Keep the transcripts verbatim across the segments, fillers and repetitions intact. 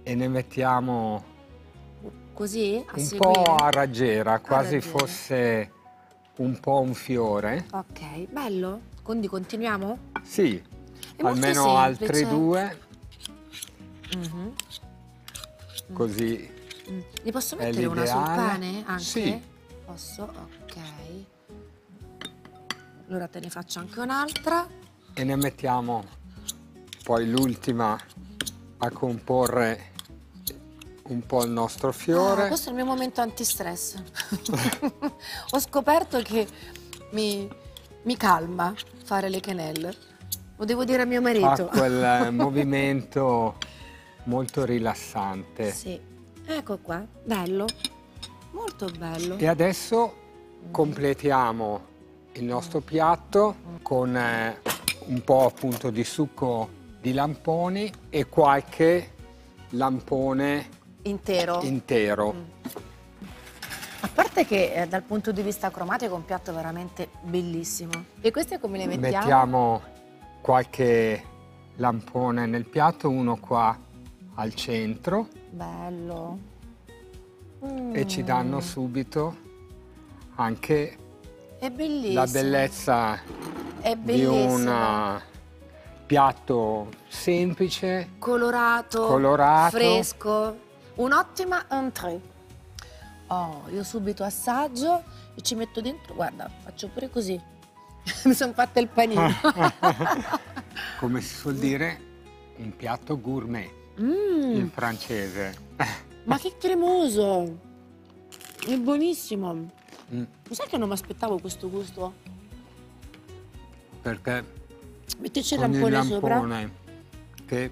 e ne mettiamo Così? A un seguire? po' a raggiera, quasi raggiera. fosse un po' un fiore. Ok, bello. Quindi continuiamo? Sì, È molto almeno semplice. altri due, Mhm. così Mm. Ne posso è mettere una sul l'ideale. pane anche? Sì. Posso? Ok. Allora te ne faccio anche un'altra. E ne mettiamo poi l'ultima a comporre un po' il nostro fiore. Ah, questo è il mio momento antistress. Ho scoperto che mi, mi calma fare le quenelle. Lo devo dire a mio Fa marito. quel movimento molto rilassante. Sì. Ecco qua, bello. Molto bello. E adesso completiamo il nostro piatto con eh, un po' appunto di succo di lamponi e qualche lampone Intero. intero. A parte che eh, dal punto di vista cromatico è un piatto veramente bellissimo. E queste come le mettiamo? Mettiamo qualche lampone nel piatto, uno qua al centro, Bello. Mm. e ci danno subito anche È bellissimo. la bellezza È di bellissimo. un piatto semplice, Colorato, colorato. fresco. Un'ottima entrée. Oh, io subito assaggio e ci metto dentro, guarda, faccio pure così. Mi sono fatta il panino. come si suol dire, un piatto gourmet Mm, in francese. ma che cremoso! È buonissimo. Mm, Lo sai che non mi aspettavo questo gusto? perché Mettici il con il lampone sopra. lampone che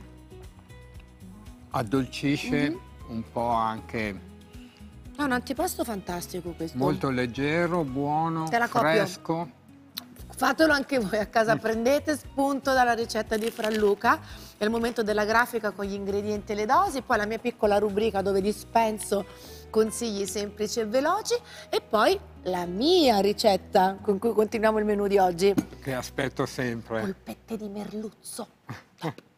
addolcisce Mhm. un po' anche, È un antipasto fantastico questo. molto leggero, buono, Te la copio. fresco. Fatelo anche voi a casa, prendete spunto dalla ricetta di Franluca, è il momento della grafica con gli ingredienti e le dosi, poi la mia piccola rubrica dove dispenso consigli semplici e veloci e poi la mia ricetta con cui continuiamo il menù di oggi, Che aspetto sempre. polpette di merluzzo.